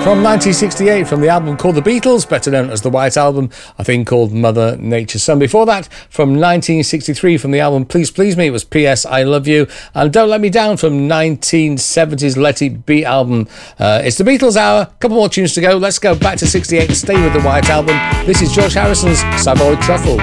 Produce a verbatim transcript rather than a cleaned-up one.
From nineteen sixty-eight, from the album called The Beatles, better known as the White Album, a thing called Mother Nature's Son. Before that, from nineteen sixty-three, from the album Please Please Me, it was P S I Love You. And Don't Let Me Down from nineteen seventies Let It Be album. Uh, it's the Beatles Hour, a couple more tunes to go. Let's go back to sixty-eight and stay with the White Album. This is George Harrison's Savoy Truffle.